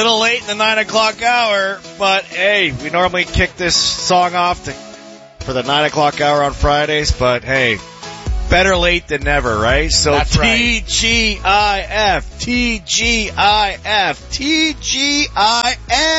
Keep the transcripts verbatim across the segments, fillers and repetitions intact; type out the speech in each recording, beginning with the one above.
little late in the nine o'clock hour, but hey, we normally kick this song off to, for the nine o'clock hour on Fridays, but hey, better late than never, right? So T G I F, T G I F, T G I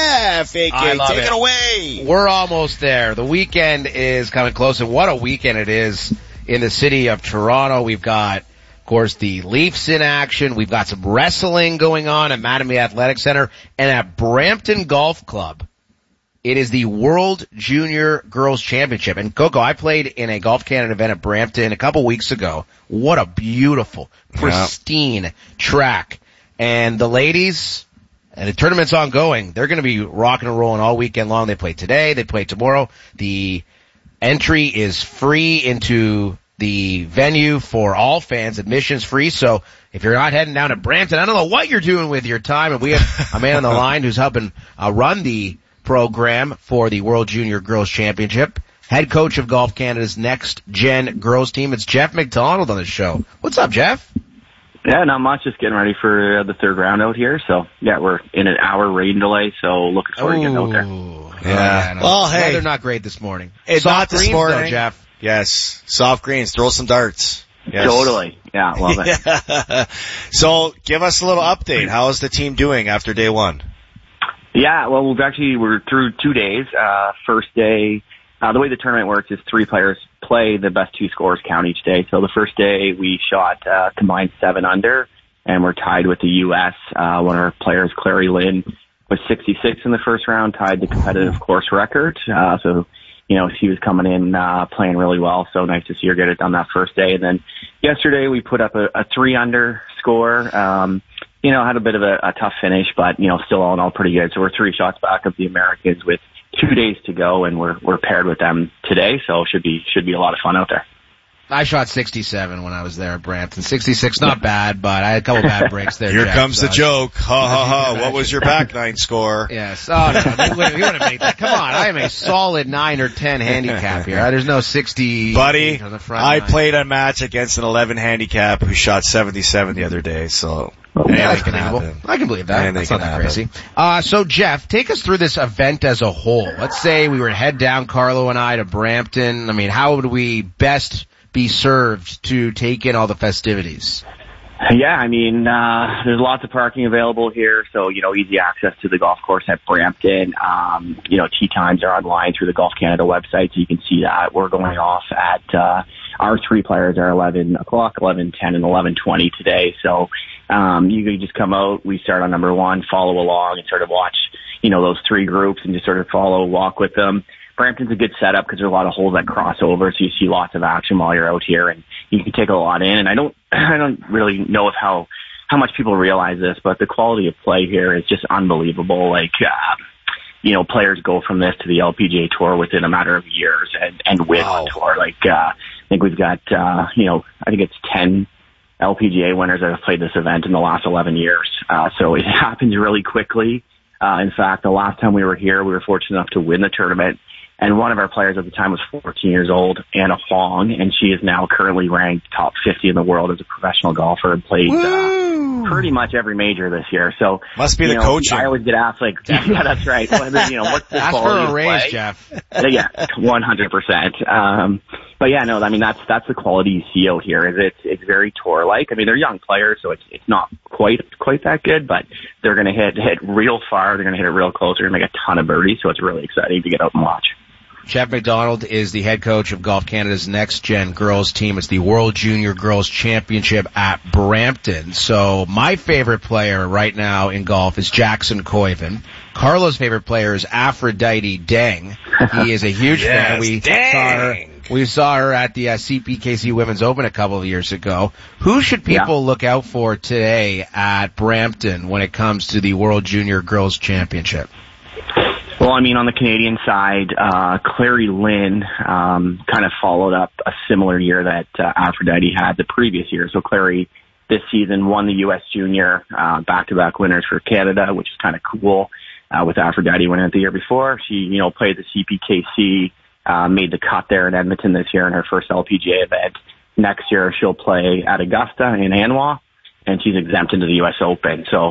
F, A K, I love take it. it away. We're almost there. The weekend is coming close, and what a weekend it is in the city of Toronto. We've got, of course, the Leafs in action. We've got some wrestling going on at Mattamy Athletic Center and at Brampton Golf Club. It is the World Junior Girls Championship. And Coco, I played in a Golf Canada event at Brampton a couple weeks ago. What a beautiful, pristine yeah. track. And the ladies, and the tournament's ongoing, they're going to be rocking and rolling all weekend long. They play today, they play tomorrow. The entry is free into the venue for all fans, admissions free. So if you're not heading down to Brampton, I don't know what you're doing with your time. And we have a man on the line who's helping uh, run the program for the World Junior Girls Championship, head coach of Golf Canada's Next Gen Girls team. It's Jeff McDonald on the show. What's up, Jeff? Yeah, not much. Just getting ready for uh, the third round out here. So, yeah, we're in an hour rain delay, so looking forward Ooh. to getting out there. Yeah. Oh, no. Well, hey. They're not great this morning. It's Soft not this greens, morning. though, Jeff. Yes. Soft greens. Throw some darts. Yes. Totally. Yeah, love it. yeah. So, give us a little update. How is the team doing after day one? Yeah, well, we've actually, we're through two days. Uh, first day, uh, the way the tournament works is three players play, the best two scores count each day. So the first day we shot, uh, combined seven under, and we're tied with the U S. Uh, one of our players, Clary Lynn, was sixty-six in the first round, tied the competitive course record. Uh, so, you know, she was coming in, uh, playing really well. So nice to see her get it done that first day. And then yesterday we put up a, a three under score. Um, You know, had a bit of a, a tough finish, but, you know, still all in all pretty good. So we're three shots back of the Americans with two days to go, and we're we're paired with them today, so should be should be a lot of fun out there. I shot sixty-seven when I was there at Brampton. sixty-six, not bad, but I had a couple bad breaks there. Here Jeff, comes so the joke. Ha, ha, ha. What was your back nine score? Yes. Oh, no, you wouldn't, you wouldn't make that. Come on. I am a solid nine or ten handicap here. There's no sixty. Buddy, on the front I nine. played a match against an eleven handicap who shot seventy-seven the other day, so... Yeah, can I can believe that. That's not that crazy. Uh, so Jeff, take us through this event as a whole. Let's say we were to head down, Carlo and I, to Brampton. I mean, how would we best be served to take in all the festivities? Yeah, I mean, uh, there's lots of parking available here, so, you know, easy access to the golf course at Brampton. Um, you know, tee times are online through the Golf Canada website, so you can see that. We're going off at, uh, our three players are eleven o'clock, eleven ten, and eleven twenty today, so, um, you can just come out, we start on number one, follow along, and sort of watch, you know, those three groups and just sort of follow, walk with them. Brampton's a good setup because there's a lot of holes that cross over, so you see lots of action while you're out here, and you can take a lot in. And I don't, I don't really know if how how much people realize this, but the quality of play here is just unbelievable. Like, uh, you know, players go from this to the L P G A Tour within a matter of years and and win wow. on tour. Like, uh, I think we've got, uh, you know, I think it's ten L P G A winners that have played this event in the last eleven years. Uh, so it happens really quickly. Uh, in fact, the last time we were here, we were fortunate enough to win the tournament. And one of our players at the time was fourteen years old, Anna Huang, and she is now currently ranked top fifty in the world as a professional golfer and played uh, pretty much every major this year. So must be the know, coaching. I always get asked, like, yeah, that's right. Well, then, you know, what's the Ask quality for a raise, play? Jeff. Yeah, one hundred percent. Um, but yeah, no, I mean that's that's the quality you see out here. Is it's it's very tour-like. I mean, they're young players, so it's it's not quite quite that good, but they're going to hit hit real far. They're going to hit it real close. They're going to make a ton of birdies, so it's really exciting to get out and watch. Jeff McDonald is the head coach of Golf Canada's Next Gen Girls team. It's the World Junior Girls Championship at Brampton. So my favorite player right now in golf is Jackson Koiven. Carlo's favorite player is Aphrodite Deng. He is a huge yes, fan. We dang. saw her. We saw her at the uh, C P K C Women's Open a couple of years ago. Who should people yeah. look out for today at Brampton when it comes to the World Junior Girls Championship? Well, I mean, on the Canadian side, uh, Clary Lynn, um, kind of followed up a similar year that, uh, Aphrodite had the previous year. So Clary this season won the U S Junior, uh, back-to-back winners for Canada, which is kind of cool, uh, with Aphrodite winning it the year before. She, you know, played the C P K C, uh, made the cut there in Edmonton this year in her first L P G A event. Next year, she'll play at Augusta in Anwa, and she's exempt into the U S Open. So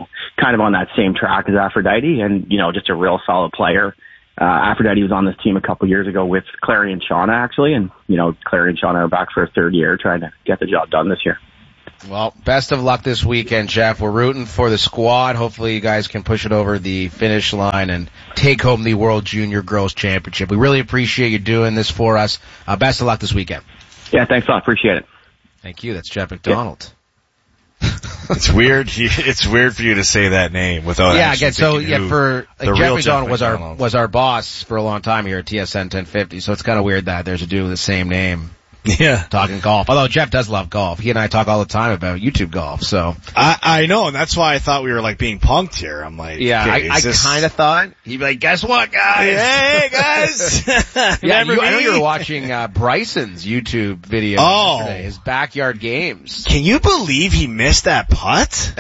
kind of on that same track as Aphrodite, and, you know, just a real solid player. Uh, Aphrodite was on this team a couple years ago with Clary and Shauna, actually, and, you know, Clary and Shauna are back for a third year trying to get the job done this year. Well, best of luck this weekend, Jeff. We're rooting for the squad. Hopefully you guys can push it over the finish line and take home the World Junior Girls Championship. We really appreciate you doing this for us. Uh, best of luck this weekend. Yeah, thanks a lot. Appreciate it. Thank you. That's Jeff McDonald. Yeah. It's weird. It's weird for you to say that name without. Yeah, again. So yeah, for like, Jeff McDonald was McDonald. our was our boss for a long time here at T S N ten fifty. So it's kind of weird that there's a dude with the same name. Yeah. Talking golf. Although Jeff does love golf. He and I talk all the time about YouTube golf, so. I, I know, and that's why I thought we were like being punked here. I'm like, yeah, okay, I, I this... kind of thought. He'd be like, guess what, guys? Hey, guys! Yeah, you, I know you were watching, uh, Bryson's YouTube video oh. yesterday, his backyard games. Can you believe he missed that putt?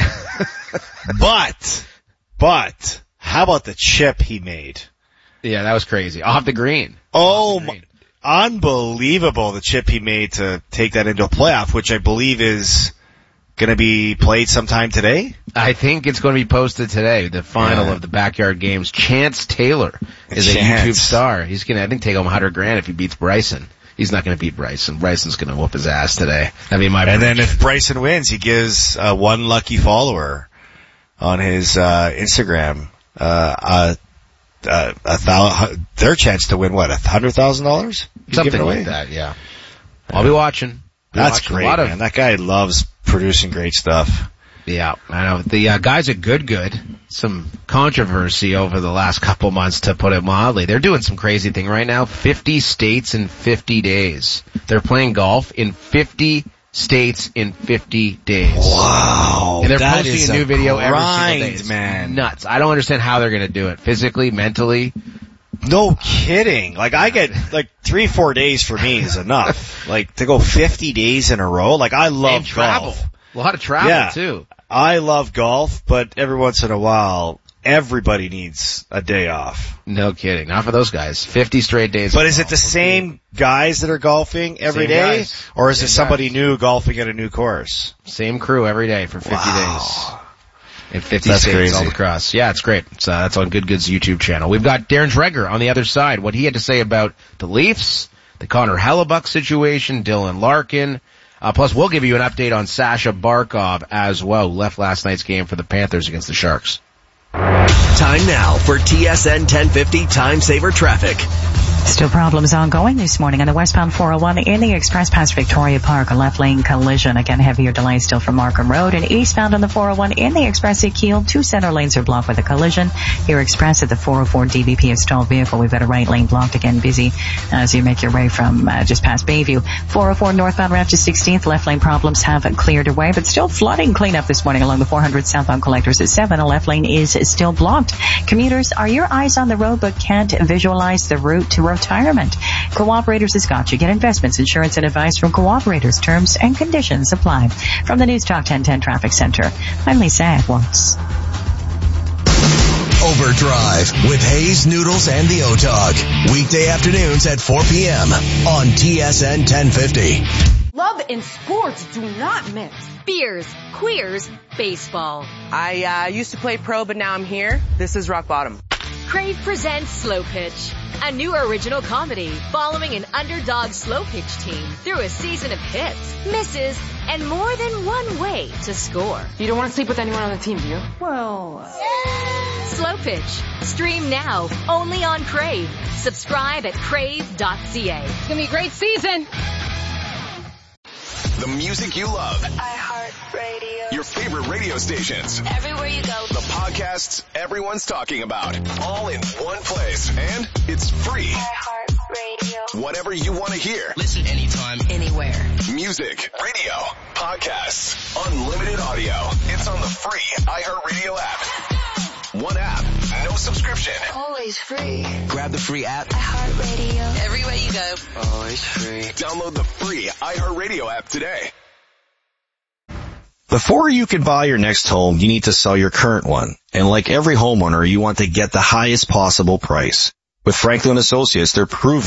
but, but, how about the chip he made? Yeah, that was crazy. Off the green. Oh, the green. Unbelievable, the chip he made to take that into a playoff, which I believe is going to be played sometime today. I think it's going to be posted today, the final yeah. of the backyard games. Chance Taylor is Chance. a YouTube star. He's going to, I think, take home a hundred grand if he beats Bryson. He's not going to beat Bryson. Bryson's going to whoop his ass today. I mean, my and prediction. then if Bryson wins, he gives uh, one lucky follower on his uh Instagram uh, uh Uh, a thousand, their chance to win what, a hundred thousand dollars? Something like that, yeah. I'll be watching. Be That's watching great, a lot of, man. That guy loves producing great stuff. Yeah, I know. The uh, guys at Good Good, some controversy over the last couple months, to put it mildly. They're doing some crazy thing right now. fifty states in fifty days. They're playing golf in fifty states in fifty days. Wow. And they're that posting is a new a video grind, every single day. It's man. nuts. I don't understand how they're going to do it. Physically, mentally. No kidding. Like, I get, like, three, four days for me is enough. Like, to go fifty days in a row. Like, I love and travel. golf. A lot of travel, yeah, too. I love golf, but every once in a while, everybody needs a day off. No kidding. Not for those guys. fifty straight days. But is it the same guys that are golfing every Same day? guys. Or is Same it somebody guys. new golfing at a new course? Same crew every day for fifty Wow. days. In fifty That's states crazy. all across. Yeah, it's great. It's, uh, that's on Good Good's YouTube channel. We've got Darren Dreger on the other side. What he had to say about the Leafs, the Connor Hellebuck situation, Dylan Larkin. Uh, plus, we'll give you an update on Sasha Barkov as well, who left last night's game for the Panthers against the Sharks. Time now for T S N ten fifty Time Saver Traffic. Still problems ongoing this morning on the westbound four oh one in the Express past Victoria Park. A left lane collision. Again, heavier delays still from Markham Road. And eastbound on the four oh one in the Express at Kiel. Two center lanes are blocked with a collision. Here Express at the four oh four D B P, a stalled vehicle. We've got a right lane blocked again, busy as you make your way from uh, just past Bayview. four oh four northbound route to sixteenth. Left lane problems have cleared away, but still flooding cleanup this morning along the four hundred southbound collectors at seven. A left lane is still blocked. Commuters, are your eyes on the road but can't visualize the route to retirement? Cooperators has got you. Get investments, insurance, and advice from Cooperators. Terms and conditions apply. From the News Talk ten ten Traffic Center, I'm Lisa Edwards. Overdrive with Hayes, Noodles, and the O-Dog. Weekday afternoons at four p.m. on T S N ten fifty. Love and sports do not mix. Beers, queers, baseball. I uh, used to play pro, but now I'm here. This is rock bottom. Crave presents Slow Pitch, a new original comedy following an underdog slow pitch team through a season of hits, misses, and more than one way to score. You don't want to sleep with anyone on the team, do you? Well, uh... Slow Pitch. Stream now, only on Crave. Subscribe at crave dot c a. It's going to be a great season. The music you love. iHeartRadio. Your favorite radio stations. Everywhere you go. The podcasts everyone's talking about. All in one place. And it's free. iHeartRadio. Whatever you want to hear. Listen anytime, anywhere. Music, radio, podcasts, unlimited audio. It's on the free iHeartRadio app. One app, no subscription. Always free. Grab the free app. iHeartRadio. Everywhere you go. Always free. Download the free iHeartRadio app today. Before you can buy your next home, you need to sell your current one. And like every homeowner, you want to get the highest possible price. With Franklin Associates, they're proven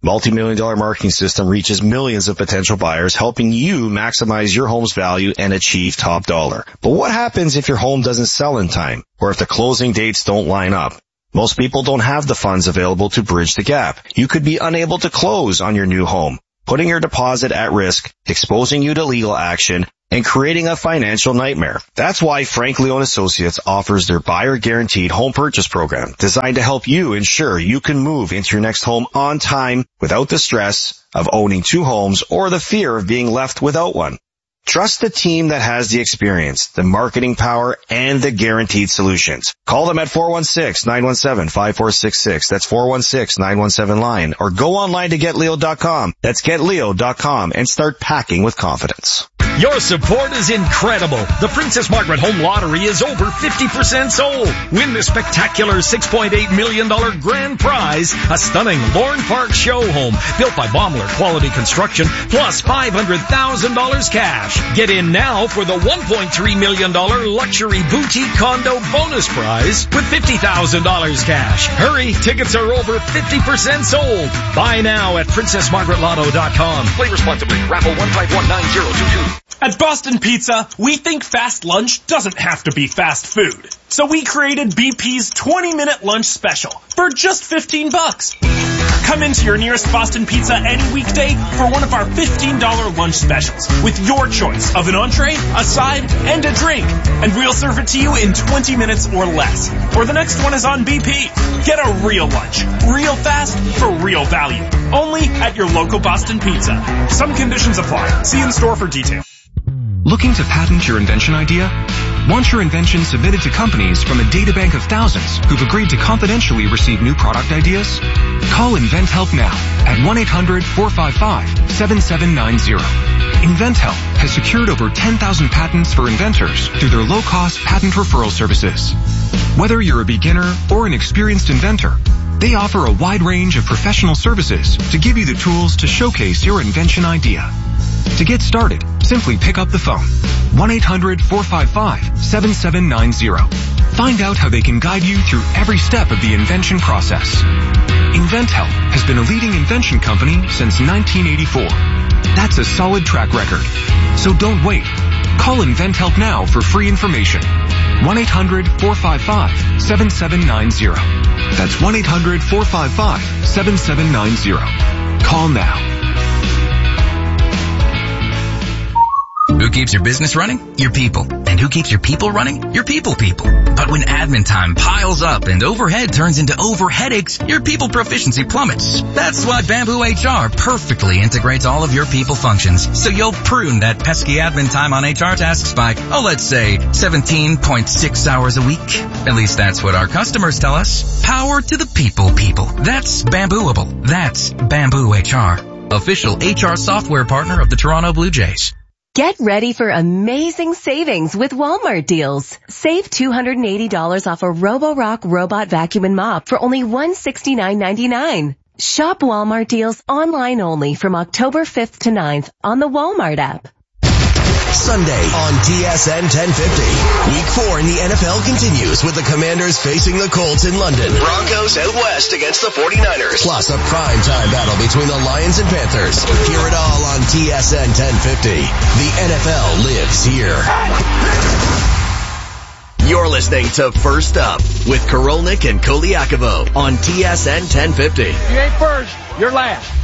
Multi-million dollar marketing system reaches millions of potential buyers, helping you maximize your home's value and achieve top dollar. But what happens if your home doesn't sell in time, or if the closing dates don't line up? Most people don't have the funds available to bridge the gap. You could be unable to close on your new home, putting your deposit at risk, exposing you to legal action, and creating a financial nightmare. That's why Frank Leone Associates offers their buyer guaranteed home purchase program, designed to help you ensure you can move into your next home on time without the stress of owning two homes or the fear of being left without one. Trust the team that has the experience, the marketing power, and the guaranteed solutions. Call them at four one six, nine one seven, five four six six. That's four one six, nine one seven, line. Or go online to get leo dot com. That's get leo dot com and start packing with confidence. Your support is incredible. The Princess Margaret Home Lottery is over fifty percent sold. Win the spectacular six point eight million dollars grand prize, a stunning Lorne Park show home built by Baumler Quality Construction, plus five hundred thousand dollars cash. Get in now for the one point three million dollars luxury boutique condo bonus prize with fifty thousand dollars cash. Hurry, tickets are over fifty percent sold. Buy now at princess margaret lotto dot com. Play responsibly. Raffle one five one nine zero two two. At Boston Pizza, we think fast lunch doesn't have to be fast food. So we created B P's twenty minute lunch special for just fifteen bucks. Come into your nearest Boston Pizza any weekday for one of our fifteen dollars lunch specials with your choice of an entree, a side, and a drink. And we'll serve it to you in twenty minutes or less. Or the next one is on B P. Get a real lunch, real fast, for real value. Only at your local Boston Pizza. Some conditions apply. See in store for details. Looking to patent your invention idea? Want your invention submitted to companies from a databank of thousands who've agreed to confidentially receive new product ideas? Call InventHelp now at one eight hundred, four five five, seven seven nine zero. InventHelp has secured over ten thousand patents for inventors through their low-cost patent referral services. Whether you're a beginner or an experienced inventor, they offer a wide range of professional services to give you the tools to showcase your invention idea. To get started, simply pick up the phone. one eight hundred, four five five, seven seven nine zero. Find out how they can guide you through every step of the invention process. InventHelp has been a leading invention company since nineteen eighty-four. That's a solid track record. So don't wait. Call InventHelp now for free information. one eight hundred, four five five, seven seven nine zero. That's one eight hundred, four five five, seven seven nine zero. Call now. Who keeps your business running? Your people. And who keeps your people running? Your people people. But when admin time piles up and overhead turns into overheadaches, your people proficiency plummets. That's why Bamboo H R perfectly integrates all of your people functions, so you'll prune that pesky admin time on H R tasks by, oh, let's say seventeen point six hours a week. At least that's what our customers tell us. Power to the people people. That's Bambooable. That's Bamboo H R. Official H R software partner of the Toronto Blue Jays. Get ready for amazing savings with Walmart deals. Save two hundred eighty dollars off a Roborock robot vacuum and mop for only one hundred sixty-nine ninety-nine. Shop Walmart deals online only from October fifth to ninth on the Walmart app. Sunday on T S N ten fifty. Week four in the N F L continues with the Commanders facing the Colts in London. Broncos out west against the forty-niners. Plus a primetime battle between the Lions and Panthers. Hear it all on T S N ten fifty. The N F L lives here. You're listening to First Up with Korolnik and Koliakovo on T S N ten fifty. You ain't first, you're last.